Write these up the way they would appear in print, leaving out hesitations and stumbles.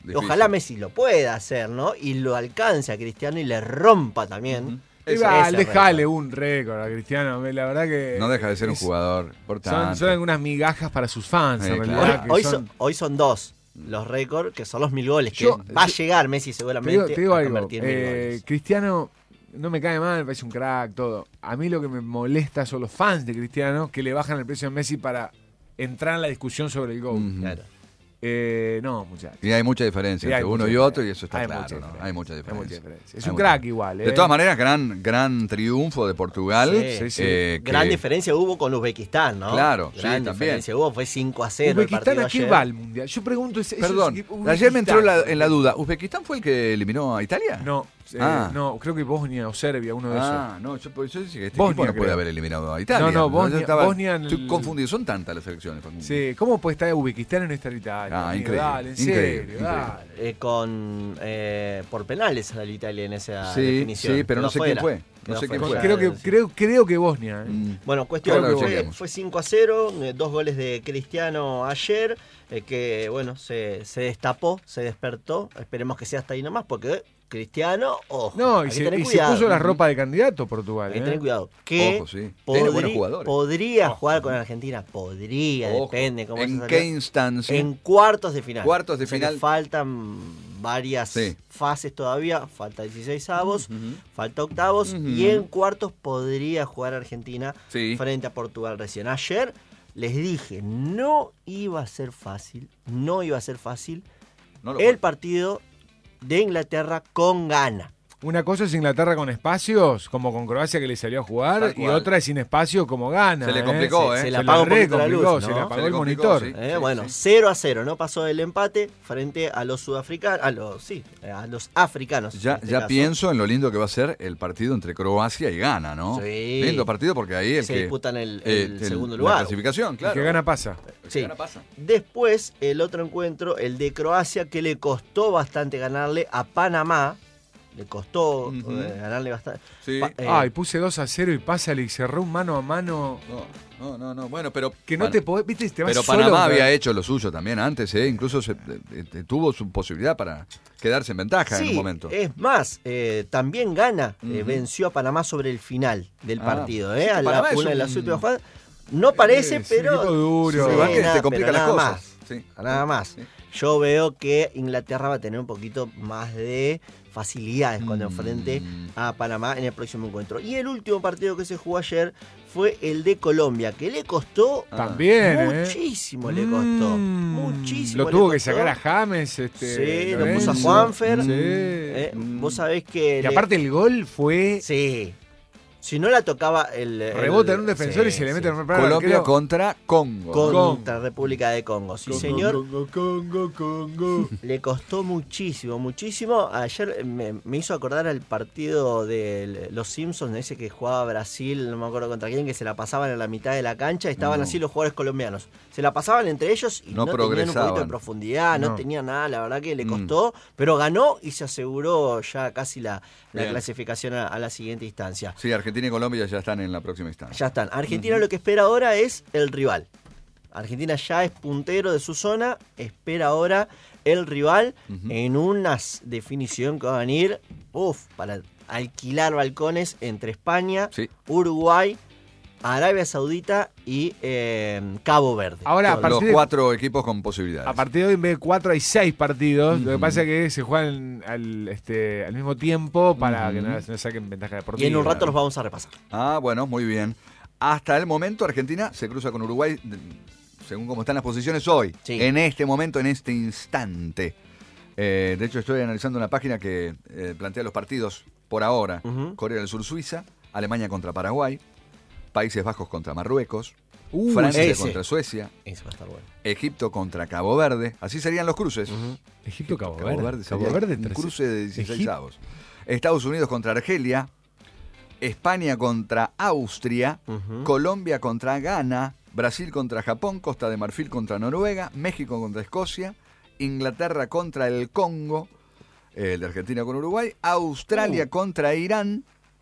Ojalá Messi lo pueda hacer, ¿no? Y lo alcance a Cristiano y le rompa también. Dejale un récord a Cristiano. La verdad que no deja de ser un jugador importante. Son algunas migajas para sus fans, en realidad. Claro. Hoy son dos los récords, que son los 1000 goles. Que va a llegar Messi seguramente te digo a algo, convertir 1000 goles. Cristiano no me cae mal, me parece un crack, todo. A mí lo que me molesta son los fans de Cristiano que le bajan el precio a Messi para entrar en la discusión sobre el GOAT. Claro. No, muchachos. Y hay mucha diferencia entre uno y otro, y eso está claro. Hay mucha diferencia. Es un crack igual. De todas maneras, gran triunfo de Portugal. Gran diferencia hubo con Uzbekistán, ¿no? Claro, gran diferencia hubo, fue 5-0. ¿Uzbekistán a qué va el mundial? Yo pregunto. Perdón, ayer me entró en la duda. ¿Uzbekistán fue el que eliminó a Italia? No. No, creo que Bosnia o Serbia, uno de esos. No, yo decía que este Bosnia, equipo no puede haber eliminado a Italia. No, Bosnia estoy confundido, son tantas las selecciones. Sí, ¿cómo puede estar Uzbekistán en esta Italia? Increíble. Dale, en serio, dale. Por penales salió Italia en esa definición. Sí, pero no sé quién fue. No sé quién fue. Creo que Bosnia. Bueno, cuestión fue 5-0, 2 goles de Cristiano ayer, que bueno, se destapó, se despertó. Esperemos que sea hasta ahí nomás, porque Cristiano, ojo. No, y se puso la ropa de candidato Portugal. Hay que tener cuidado. Que podría jugar con Argentina. Depende cómo ¿En qué instancia? En cuartos de final. Cuartos de final. Faltan varias fases todavía. Falta 16avos, falta octavos. Y en cuartos podría jugar Argentina frente a Portugal recién. Ayer les dije, no iba a ser fácil. El partido de Inglaterra con Ghana. Una cosa es Inglaterra con espacios, como con Croacia que le salió a jugar, y otra es sin espacio como Ghana. Se le complicó, Se le apagó un poquito la luz, ¿no? Se le apagó el monitor. 0-0, no pasó el empate frente a los sudafricanos, a los africanos. Ya pienso en lo lindo que va a ser el partido entre Croacia y Ghana, ¿no? Sí. Lindo partido porque ahí se disputan el segundo lugar. La clasificación, claro. El que gana pasa. Sí. Después, el otro encuentro, el de Croacia, que le costó bastante ganarle a Panamá. Le costó ganarle bastante. Sí. Y puse 2-0 y pásale y cerró un mano a mano. No. Bueno, pero. Que no te podés. ¿Viste? Te vas pero solo, Panamá había hecho lo suyo también antes, incluso tuvo su posibilidad para quedarse en ventaja en un momento. Es más, también Ghana venció a Panamá sobre el final del partido. Una de las últimas jugadas. No parece, pero. Duro. Te complica las cosas. Nada más. Yo veo que Inglaterra va a tener un poquito más de facilidades cuando enfrente a Panamá en el próximo encuentro. Y el último partido que se jugó ayer fue el de Colombia, que le costó muchísimo, le costó. Muchísimo. Lo tuvo que sacar a James. Lo puso a Juanfer. Vos sabés que. Y aparte el gol fue. Sí. Si no la tocaba rebota en un defensor y se le mete en un Colombia contra Congo. Contra República de Congo. Sí, señor. Congo. Le costó muchísimo. Ayer me hizo acordar al partido de los Simpsons, ese que jugaba Brasil, no me acuerdo contra quién, que se la pasaban en la mitad de la cancha. Estaban así los jugadores colombianos. Se la pasaban entre ellos y no tenían un poquito de profundidad, no tenían nada. La verdad que le costó, pero ganó y se aseguró ya casi la clasificación a la siguiente instancia. Sí, Argentina y Colombia ya están en la próxima instancia. Ya están. Argentina lo que espera ahora es el rival. Argentina ya es puntero de su zona, espera ahora el rival en una definición que va a venir para alquilar balcones entre España, Uruguay, Arabia Saudita y Cabo Verde. Ahora, los 4 equipos con posibilidades. A partir de hoy, en vez de 4, hay 6 partidos. Lo que pasa es que se juegan al mismo tiempo para que no saquen ventaja deportiva. Y en un rato los vamos a repasar. Bueno, muy bien. Hasta el momento, Argentina se cruza con Uruguay, según cómo están las posiciones hoy. Sí. En este momento, en este instante. De hecho, estoy analizando una página que plantea los partidos por ahora. Corea del Sur, Suiza. Alemania contra Paraguay. Países Bajos contra Marruecos, Francia contra Suecia, ese va a estar bueno. Egipto contra Cabo Verde, así serían los cruces. Egipto-Cabo Verde. Cabo Verde un cruce de 16avos. Estados Unidos contra Argelia, España contra Austria, Colombia contra Ghana, Brasil contra Japón, Costa de Marfil contra Noruega, México contra Escocia, Inglaterra contra el Congo, el de Argentina con Uruguay, Australia contra Irán,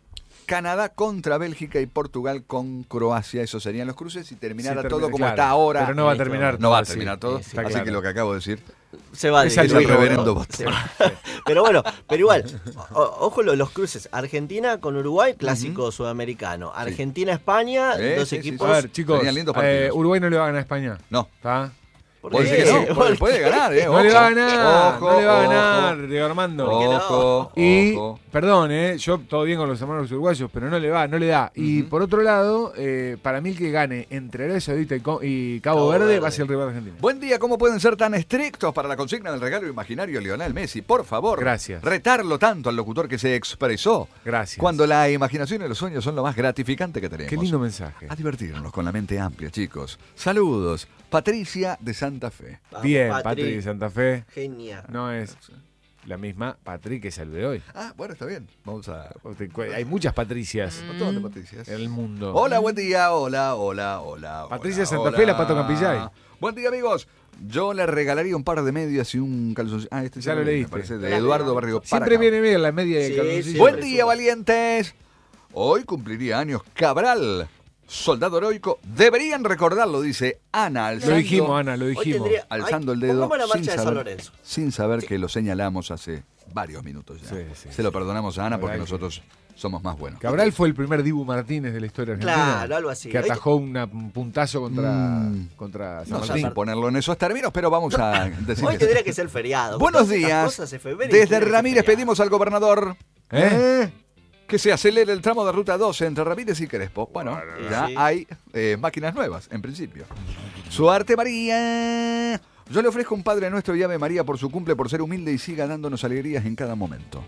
Canadá contra Bélgica y Portugal con Croacia. Esos serían los cruces y terminara todo como claro, está ahora. pero no va a terminar No va a así. terminar todo. Está Así claro. que lo que acabo de decir Se va Es a el es un reverendo voto. Pero bueno, pero igual, ojo los cruces. Argentina con Uruguay, clásico sudamericano. Argentina-España, dos sí, equipos. A ver, chicos, Tenían lindos partidos. Uruguay no le va a ganar a España. No. ¿Está? ¿Por Puede qué? ser que no, puede ganar, No ojo. le va a ganar, Ojo, no le va a ojo. ganar, Diego Armando. ¿Por qué no? Ojo, Y, ojo. perdón, yo todo bien con los hermanos uruguayos, pero no le da. Y por otro lado, para mí el que gane entre Arabia Saudita y Cabo Verde va a ser el rival de Argentina. Buen día, ¿cómo pueden ser tan estrictos para la consigna del regalo imaginario Lionel Messi? Por favor. Gracias. Retarlo tanto al locutor que se expresó. Gracias. Cuando la imaginación y los sueños son lo más gratificante que tenemos. Qué lindo mensaje. A divertirnos con la mente amplia, chicos. Saludos. Patricia de Santa Fe. Bien, Patri. Patri de Santa Fe. Genial. No es la misma Patri que es el de hoy. Ah, bueno, está bien. Vamos a... Hay muchas Patricias Un montón de Patricias. en el mundo. Hola, buen día. Hola. Patricia hola, Santa hola. Fe, la Pato Campillay. Buen día, amigos. Yo le regalaría un par de medias y un calzoncillo. Ah, este Ya lo me leíste. parece, de Eduardo Barrigo. Siempre Paracao. viene bien la media de Sí, calzoncillo. sí. Buen día, valientes. Hoy cumpliría años Cabral, soldado heroico. Deberían recordarlo, dice Ana. Lo dijimos, Ana, lo Hoy dijimos. tendría- Alzando Ay, el dedo pongamos la marcha sin de San saber, Lorenzo. sin saber que lo señalamos hace varios minutos ya. Sí. Se lo perdonamos a Ana porque Cabral, nosotros somos más buenos. Cabral fue el primer Dibu Martínez de la historia argentina. Claro, algo así. Que atajó un puntazo contra San No sé Martín. si ponerlo en esos términos, pero vamos a decir Hoy que- tendría que ser feriado. Buenos porque estas días. cosas se febrero y Desde tendría que ser Ramírez feriado. pedimos al gobernador ¿Eh? que se acelere el tramo de ruta 12 entre Ramírez y Crespo. Bueno, ya sí. hay máquinas nuevas, en principio. Suarte María. Yo le ofrezco un Padre Nuestro y Ave María por su cumple, por ser humilde y siga dándonos alegrías en cada momento.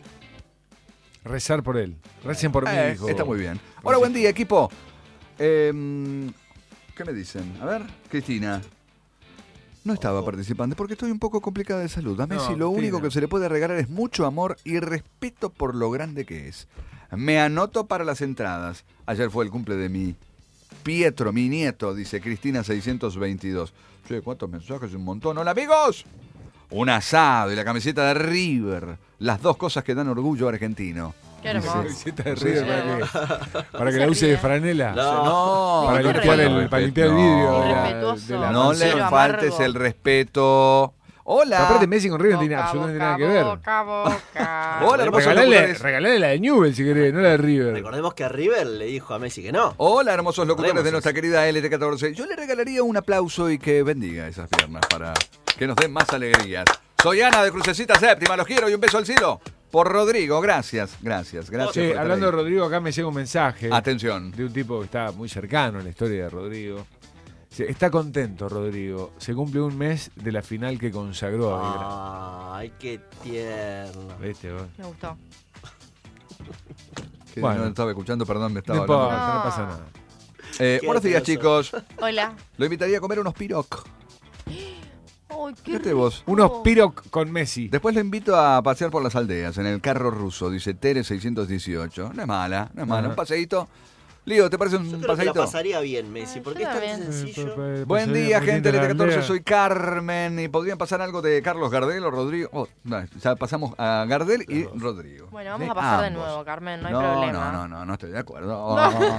Rezar por él. Recen por mí, dijo. Está muy bien. Hola, buen día, equipo. ¿Qué me dicen? A ver, Cristina. No estaba participando porque estoy un poco complicada de salud. A Messi lo Cristina. único que se le puede regalar es mucho amor y respeto por lo grande que es. Me anoto para las entradas. Ayer fue el cumple de mi Pietro, mi nieto, dice Cristina 622. Che, ¿cuántos mensajes? Un montón. Hola, amigos. Un asado y la camiseta de River. Las dos cosas que dan orgullo argentino. Qué hermoso. Camiseta de River para que la use de franela. No, Para no limpiar respeto. para limpiar el vidrio de la, Irrespetuoso. de la No le Cero faltes amargo. el respeto. Hola. Aparte Messi con River no tiene Boca, absolutamente boca, nada que ver. boca, boca. Hola, hermosos Regalale, locutores. regalale la de Newell si querés, no la de River. Recordemos que River le dijo a Messi que no. Hola, hermosos locutores Recordemos de nuestra eso. querida LT14. Yo le regalaría un aplauso y que bendiga esas piernas para que nos den más alegrías. Soy Ana de Crucecita Séptima, los quiero y un beso al cielo. Por Rodrigo, gracias. Che, por estar hablando de ahí. Rodrigo, acá me llega un mensaje Atención. de un tipo que está muy cercano en la historia de Rodrigo. Está contento Rodrigo. Se cumple un mes de la final que consagró a Belgrano. Ay, qué tierno. ¿Viste vos? Me gustó. Que Bueno. no estaba escuchando, perdón, me No estaba importa, hablando. no pasa nada. Buenos días, chicos. Hola. Lo invitaría a comer unos piroc. Ay, qué Fíjate vos. Unos rico. piroc con Messi. Después lo invito a pasear por las aldeas en el carro ruso, dice Tere 618. No es mala, no es mala. Ajá. Un paseíto. Lío, ¿te parece Yo un creo que la paseíto? pasaría bien, Messi, porque es yo tan también. sencillo. Buen Pues, día, gente de LT14, soy Carmen y podrían pasar algo de Carlos Gardel o Rodrigo. Oh, no, ya pasamos a Gardel y Rodrigo. Bueno, vamos Sí, a pasar de ambos. nuevo, Carmen, no hay no, problema. no estoy de acuerdo.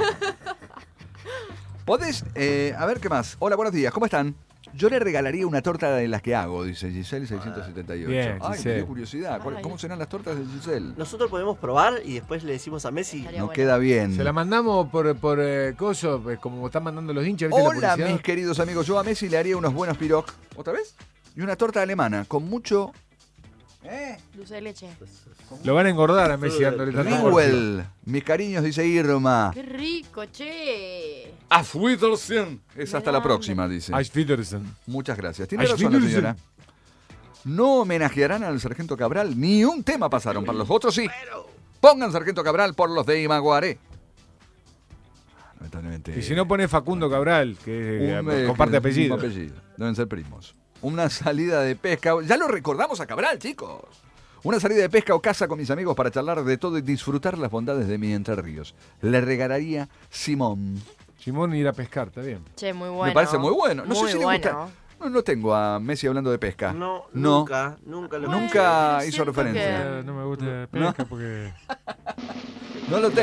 ¿Podés? A ver, ¿qué más? Hola, buenos días, ¿cómo están? Yo le regalaría una torta de las que hago, dice Giselle 678. Bien, Ay, Giselle. me dio curiosidad. Ay. ¿Cómo serán las tortas de Giselle? Nosotros podemos probar y después le decimos a Messi. Estaría No bueno. queda bien. Se la mandamos por coso, como están mandando los hinchas. ¿viste la Hola, publicidad? mis queridos amigos. Yo a Messi le haría unos buenos piroc. ¿Otra vez? Y una torta alemana con mucho... Dulce de leche. Lo van a engordar a Messi dándole tanta porción. Riwell. Mis cariños, dice Irma. Qué rico, che. Auf Wiedersehen. Es hasta la próxima, dice. Ice Peterson. Muchas gracias. Tiene Ice razón la Peterson. señora. No homenajearán al Sargento Cabral. Ni un tema pasaron. Para los otros sí. Pongan Sargento Cabral por los de Imaguaré. Lamentablemente. Y si no pone Facundo Cabral, que comparte un apellido. Deben ser primos. Una salida de pesca. Ya lo recordamos a Cabral, chicos. Una salida de pesca o caza con mis amigos para charlar de todo y disfrutar las bondades de mi Entre Ríos. Le regalaría Simón. Simón ir a pescar, está bien. Che, muy bueno. Me parece muy bueno. No Muy sé si le bueno. gusta. No tengo a Messi hablando de pesca. No, No. nunca lo Bueno, Nunca hizo siento referencia. que- No me gusta pesca porque No lo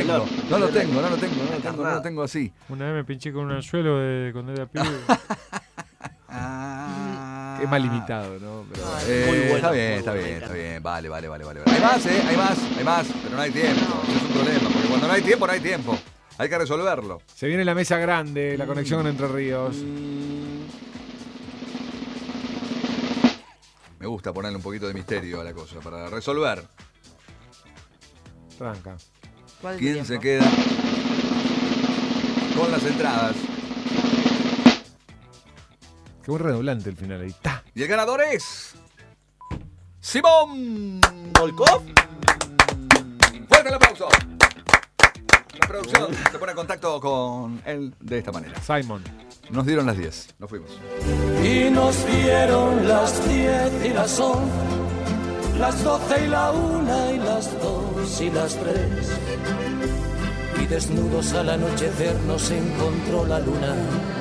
tengo así. Una vez me pinché con un anzuelo cuando era pibe. Es más limitado, ¿no? Pero, Muy bueno, está bien, muy está bueno, bien, me está bien. Vale. Hay más, pero no hay tiempo. Ese es un problema, porque cuando no hay tiempo. Hay que resolverlo. se viene la mesa grande, la conexión con Entre Ríos. Me gusta ponerle un poquito de misterio a la cosa, para resolver. Tranca. ¿Quién se queda con las entradas? Qué buen redoblante el final ahí. ¡Ta! Y el ganador es... Simón ¿Volkov? Fuerte el aplauso. La producción se pone en contacto con él de esta manera. Simon. Nos dieron las 10. Nos fuimos. Y nos dieron las 10 y las 11, las 12 y la 1 y las 2 y las 3. Y desnudos al anochecer nos encontró la luna.